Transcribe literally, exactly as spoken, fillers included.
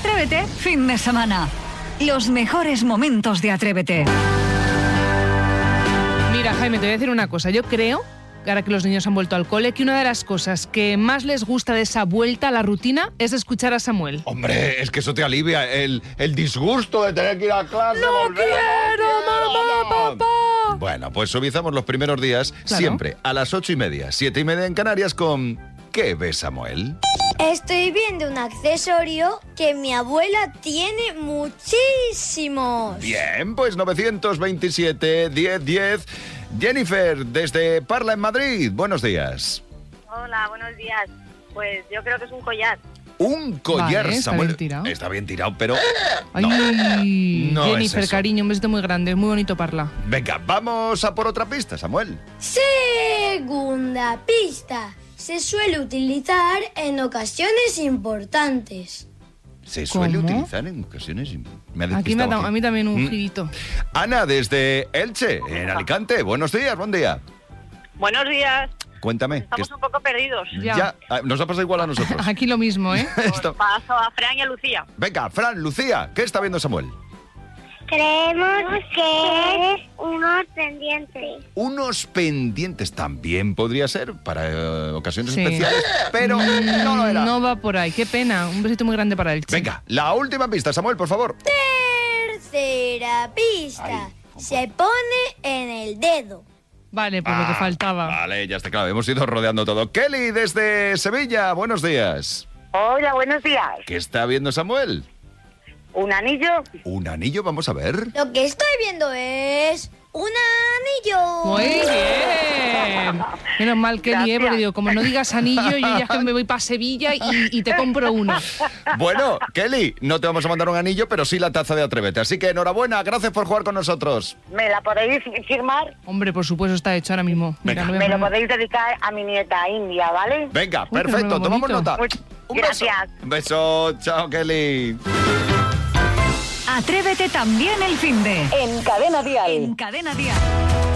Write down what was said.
Atrévete, fin de semana. Los mejores momentos de Atrévete. Mira, Jaime, te voy a decir una cosa. Yo creo, ahora que los niños han vuelto al cole, que una de las cosas que más les gusta de esa vuelta a la rutina es escuchar a Samuel. Hombre, es que eso te alivia el, el disgusto de tener que ir a clase. ¡No volver. quiero, mamá, papá! Bueno, pues suavizamos los primeros días, Claro. siempre a las ocho y media, siete y media en Canarias con ¿Qué ves, Samuel? Estoy viendo un accesorio que mi abuela tiene muchísimos. Bien, pues novecientos veintisiete, diez, diez. Jennifer, desde Parla en Madrid, buenos días. Hola, buenos días. Pues yo creo que es un collar. Un collar, Vale, está Samuel. bien tirado. Está bien tirado, pero... Ay, no es Jennifer, eso. cariño, un besito muy grande, muy bonito parla. Venga, vamos a por otra pista, Samuel. Segunda pista. Se suele utilizar en ocasiones importantes. Se suele ¿Cómo? utilizar en ocasiones... Me ha Aquí me ha despistado dado aquí. a mí también un Mm. girito. Ana, desde Elche, en Alicante. Buenos días, buen día. Buenos días. Cuéntame. Estamos que un poco perdidos. es- Ya. ya, ah, nos ha pasado igual a nosotros. Aquí lo mismo, ¿eh? Esto- Paso a Fran y a Lucía. Venga, Fran, Lucía, ¿qué está viendo Samuel? Creemos que es unos pendientes. Unos pendientes también podría ser para eh, ocasiones Sí. especiales, pero no lo era. No va por ahí, qué pena. Un besito muy grande para él. Venga, la última pista, Samuel, por favor. Tercera pista. Ay, Se pone en el dedo. Vale, pues lo que Ah, faltaba. Vale, ya está claro, hemos ido rodeando todo. Kelly, desde Sevilla, buenos días. Hola, buenos días. ¿Qué está viendo Samuel? ¿Un anillo? Un anillo, vamos a ver. Lo que estoy viendo es un anillo. Muy bien. Menos mal que Gracias. porque digo, como no digas anillo, yo ya que me voy para Sevilla y, y te compro uno. Bueno, Kelly, no te vamos a mandar un anillo, pero sí la taza de Atrévete. Así que enhorabuena, gracias por jugar con nosotros. ¿Me la podéis firmar? Hombre, por supuesto, está hecho ahora mismo. Mira, Venga. no voy a Me lo poner- podéis dedicar a mi nieta India, ¿vale? Venga, Uy, pero perfecto, muy tomamos bonito. nota. Muy- Un gracias. beso. Un beso, chao, Kelly. Atrévete también el fin de. En Cadena Dial. En Cadena Dial.